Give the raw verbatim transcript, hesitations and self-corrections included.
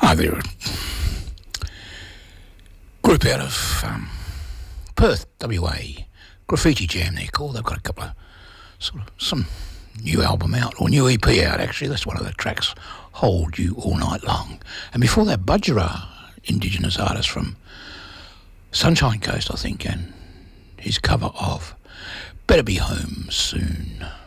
No, they're a group out of um, Perth, W A. Graffiti Jam, they're called. They've got a couple of sort of some new album out, or new E P out actually. That's one of the tracks, Hold You All Night Long. And before that, Budgerah, Indigenous artist from Sunshine Coast, I think, and his cover of Better Be Home Soon.